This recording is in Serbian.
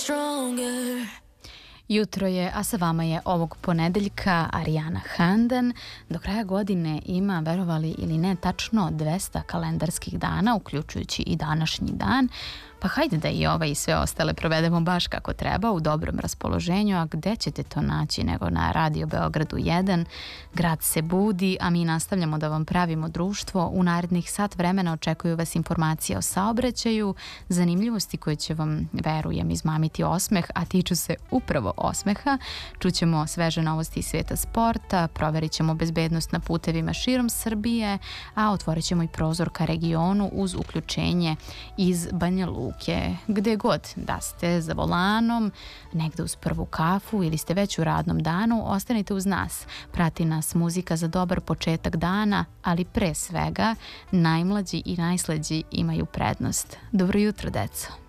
Jutro je, a sa vama je ovog ponedeljka Arijana Handan. Do kraja godine ima, verovali ili ne, tačno 200 kalendarskih dana, uključujući i današnji dan. Pa hajde da i ovaj i sve ostale provedemo baš kako treba, u dobrom raspoloženju, a gde ćete to naći nego na Radio Beogradu 1. Grad se budi, a mi nastavljamo da vam pravimo društvo. U narednih sat vremena očekuju vas informacije o saobraćaju, zanimljivosti koje će vam, verujem, izmamiti osmeh, a tiču se upravo osmeha. Čućemo sveže novosti iz sveta sporta, proverit ćemo bezbednost na putevima širom Srbije, a otvorit ćemo i prozor ka regionu uz uključenje iz Banja Luke. Gde god da ste za volanom, negde uz prvu kafu ili ste već u radnom danu, ostanite uz nas. Prati nas muzika za dobar početak dana, ali pre svega najmlađi i najslađi imaju prednost. Dobro jutro, deco.